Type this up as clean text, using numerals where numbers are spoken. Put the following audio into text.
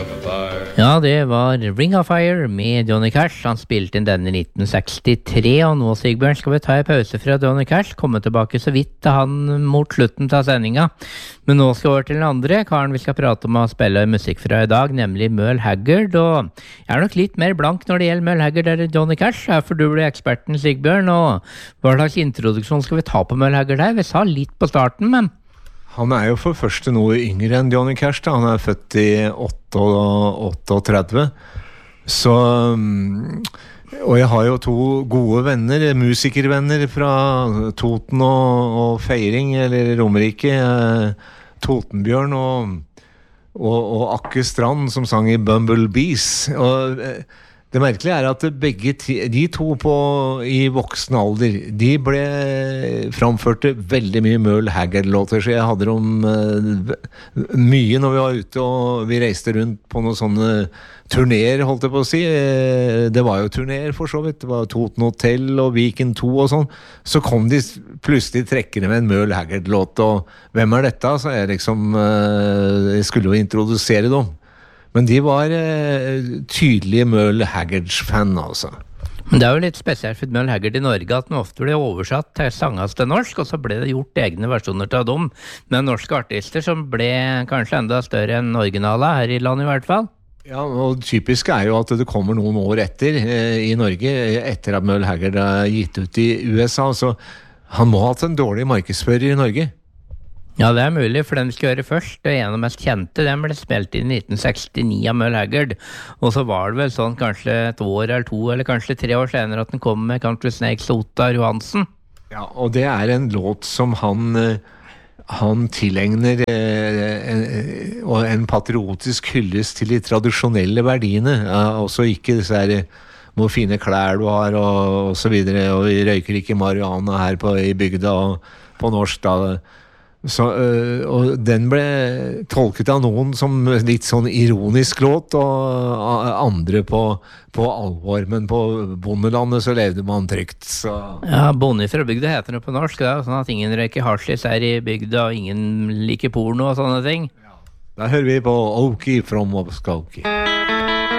Ja, det var Ring of Fire med Johnny Cash. Han spilte inn denne i 1963, og nå, Sigbjørn, skal vi ta en pause fra Johnny Cash, komme tilbake så vidt til han mot slutten av sendinga. Men nå skal vi over til den andre karen vi skal prate om å spille musikk fra i dag, nemlig Merle Haggard. Og jeg er nok litt mer blank når det gjelder Merle Haggard eller Johnny Cash, for du blir eksperten, Sigbjørn, og hva slags introduksjon skal vi ta på Merle Haggard her? Vi sa litt på starten, men... Han er jo for første noe yngre enn Johnny Cash da. Han er født i 38. Så, og jeg har jo to gode venner, musikervenner fra Toten og Feiring, eller Romerike, Totenbjørn og Akke Strand, som sang i Bumblebees. Og det merkelige er at begge de to i voksen alder, de framførte veldig mye Merle Haggard-låter, så jeg hadde dem mye når vi var ute, og vi reiste rundt på noen sånne turnéer, holdt jeg på å si. Det var jo turnéer for så vidt, det var Toten Hotel og Viken 2 og sånn. Så kom de plutselig trekkende med en Merle Haggard-låt, og hvem er dette? Så jeg jeg skulle jo introdusere dem. Men de var tydelige Merle Haggard-fan, altså. Men det er jo litt spesielt for Merle Haggard i Norge at den ofte ble oversatt til sanges til norsk, og så ble det gjort egne versjoner til dem med norske artister som ble kanskje enda større enn originala her i landet i hvert fall. Ja, og typisk er jo at det kommer noen år etter i Norge, etter at Merle Haggard er gitt ut i USA, så han må ha hatt en dårlig markedsfører i Norge. Ja, det er mulig, for den vi skal høre først, og en av de mest kjente, den ble spilt inn i 1969 av Merle Haggard, og så var det vel sånn kanskje et år eller to, eller kanskje 3 år senere at den kom med Country Snakes Ottar Johansen. Ja, og det er en låt som han tilegner og en patriotisk hyllest til de tradisjonelle verdiene, også ikke disse her hvor fine klær du har og så videre, og vi røyker ikke marihuana her i bygda og på norsk da. Så, og den ble tolket av noen som litt sånn ironisk låt, og andre på alvor, men på bondelandet så levde man trygt. Så. Ja, bonde fra bygda heter det på norsk, det er sånn at ingen røyker hasjis her i bygda, og ingen liker porno og sånne ting. Ja. Da hører vi på Okie from Oskokie.